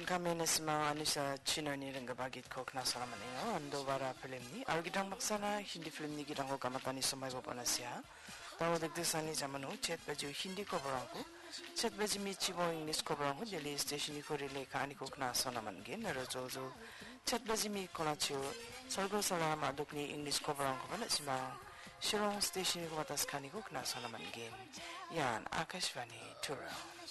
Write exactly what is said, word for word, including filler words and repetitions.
Yan kami na mga ano sa chino ni rin gabagit ko knasa naman iyo. Ando bara film ni. Ar gitang maksana hindi film ni gitang ko kamata ni sumay po na siya. Tawo dagdasan ni zaman ho chat baju hindi ko barang ko. Chat baju mi chibo English ko barang ko jeli station ko rile ka ani ko knasa naman gen. Nero jojo chat baju mi ko na chiyo. Salgo salam aduk ni English ko barang ko na simang Shillong station ko batas kani ko knasa naman gen. Yan Akashvani Tura.